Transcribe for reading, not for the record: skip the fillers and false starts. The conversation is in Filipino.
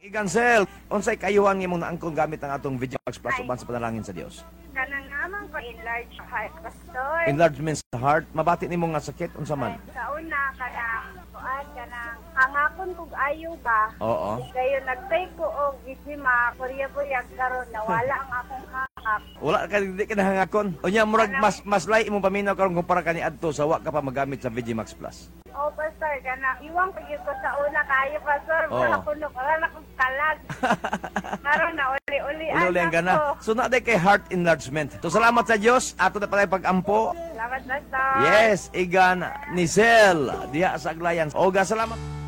Igansel, unsay kayuhan nga mong naangkon gamit ang atong Vigimax Plus uban sa panalangin sa Dios? Kanang naman ko enlarge heart, pastor. Enlargement sa heart, mabati nimo nga sakit unsa man? Sa una, kanang hangakon kog ayo ba? Oo. Kayo nagtay ko og Vigima, kurya-buryag karon nawala ang akong hangak. Wala ka di ka nahangakon. Unya murag mas lay imong paminaw karon kumpara kani adto sa wa ka pa magamit sa Vigimax Plus. Oh, pastor, kanang iwang ko ko sa una kayo, pastor. Wala ko wala akong kalag. Karon na uli-uli Uli ang gana. So na kay heart enlargement. So salamat sa Dios ato na pala pag-ampo. Salamat, pastor. Yes, Igan Nisel diha sa Aglayan. Oga salamat.